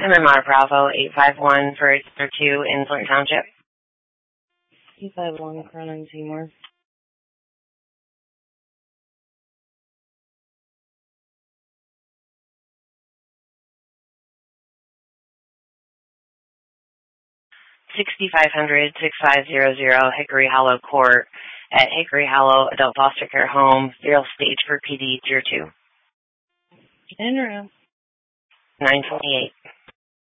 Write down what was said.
MMR Bravo 851 for 2 in Thornton Township. 251 Cronin Seymour. $6,500-6500 Hickory Hollow Court at Hickory Hollow Adult Foster Care Home, Serial Stage for PD Tier 2. Interim. 928.